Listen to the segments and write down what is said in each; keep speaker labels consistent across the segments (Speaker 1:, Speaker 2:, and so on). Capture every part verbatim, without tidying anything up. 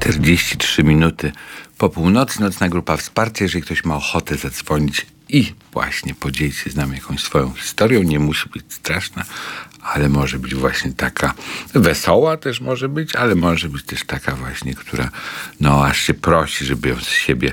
Speaker 1: czterdzieści trzy minuty po północy. Nocna grupa wsparcia. Jeżeli ktoś ma ochotę zadzwonić i właśnie podzielić się z nami jakąś swoją historią, nie musi być straszna, ale może być właśnie taka wesoła też może być, ale może być też taka właśnie, która no aż się prosi, żeby ją z siebie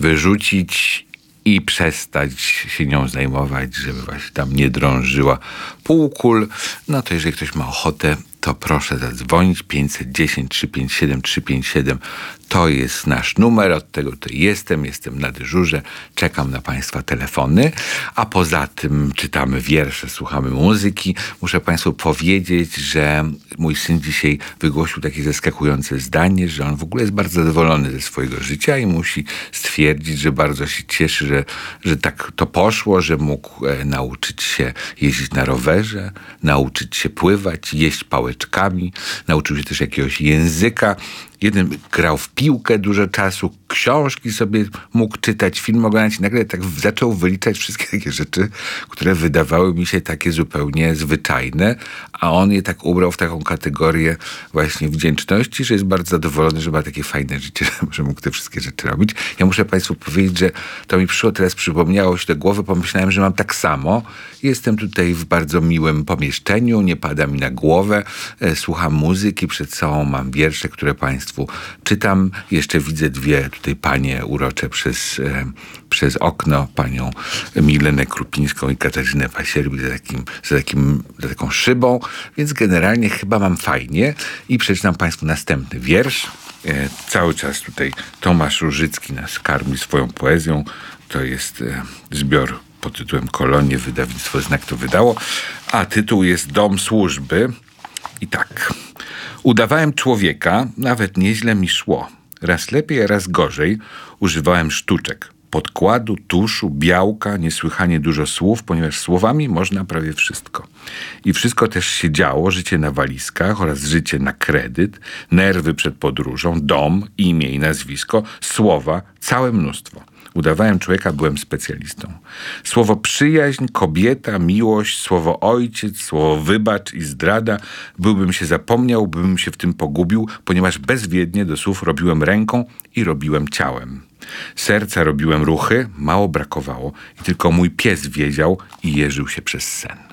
Speaker 1: wyrzucić i przestać się nią zajmować, żeby właśnie tam nie drążyła półkul. No to jeżeli ktoś ma ochotę, to proszę zadzwonić. pięćset dziesięć, trzysta pięćdziesiąt siedem, trzysta pięćdziesiąt siedem to jest nasz numer. Od tego tutaj jestem, jestem na dyżurze, czekam na Państwa telefony, a poza tym czytamy wiersze, słuchamy muzyki. Muszę Państwu powiedzieć, że mój syn dzisiaj wygłosił takie zaskakujące zdanie, że on w ogóle jest bardzo zadowolony ze swojego życia i musi stwierdzić, że bardzo się cieszy, że, że tak to poszło, że mógł e, nauczyć się jeździć na rowerze, nauczyć się pływać, jeść pałeczkami, nauczył się też jakiegoś języka. Jeden grał w piłkę dużo czasu, książki sobie mógł czytać, film oglądać i nagle tak zaczął wyliczać wszystkie takie rzeczy, które wydawały mi się takie zupełnie zwyczajne, a on je tak ubrał w taką kategorię właśnie wdzięczności, że jest bardzo zadowolony, że ma takie fajne życie, że mógł te wszystkie rzeczy robić. Ja muszę Państwu powiedzieć, że to mi przyszło teraz, przypomniało się do głowy, pomyślałem, że mam tak samo. Jestem tutaj w bardzo miłym pomieszczeniu, nie pada mi na głowę, e, słucham muzyki, przed sobą mam wiersze, które Państwu czytam. Jeszcze widzę dwie tutaj panie urocze przez, e, przez okno, panią Milenę Krupińską i Katarzynę Pasierbi za, takim, za, takim, za taką szybą, więc generalnie chyba mam fajnie i przeczytam Państwu następny wiersz. E, cały czas tutaj Tomasz Różycki nas karmi swoją poezją. To jest e, zbiór pod tytułem Kolonie, wydawnictwo Znak to wydało, a tytuł jest Dom służby. I tak. Udawałem człowieka, nawet nieźle mi szło. Raz lepiej, a raz gorzej. Używałem sztuczek, podkładu, tuszu, białka, niesłychanie dużo słów, ponieważ słowami można prawie wszystko. I wszystko też się działo, życie na walizkach oraz życie na kredyt, nerwy przed podróżą, dom, imię i nazwisko, słowa, całe mnóstwo. Udawałem człowieka, byłem specjalistą. Słowo przyjaźń, kobieta, miłość, słowo ojciec, słowo wybacz i zdrada. Byłbym się zapomniał, bym się w tym pogubił, ponieważ bezwiednie do słów robiłem ręką i robiłem ciałem. Serca robiłem ruchy, mało brakowało i tylko mój pies wiedział i jeżył się przez sen.